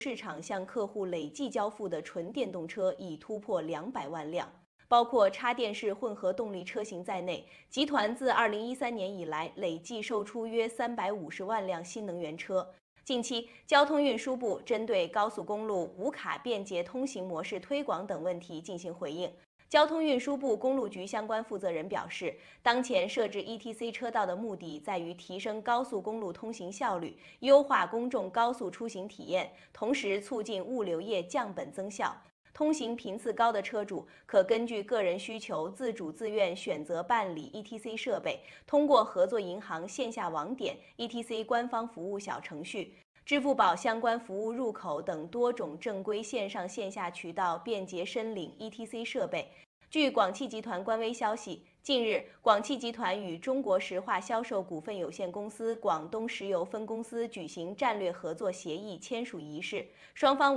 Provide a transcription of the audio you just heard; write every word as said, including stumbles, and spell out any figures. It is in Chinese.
市场向客户累计交付的纯电动车已突破两百万辆。包括插电式混合动力车型在内，集团自二零一三年以来累计售出约三百五十万辆新能源车。近期，交通运输部针对高速公路无卡便捷通行模式推广等问题进行回应。交通运输部公路局相关负责人表示，当前设置 E T C 车道的目的在于提升高速公路通行效率，优化公众高速出行体验，同时促进物流业降本增效。通行频次高的车主可根据个人需求自主自愿选择办理 E T C 设备，通过合作银行线下网点、E T C 官方服务小程序、支付宝相关服务入口等多种正规线上线下渠道便捷申领 E T C 设备。据广汽集团官微消息，近日，广汽集团与中国石化销售股份有限公司广东石油分公司举行战略合作协议签署仪式，双方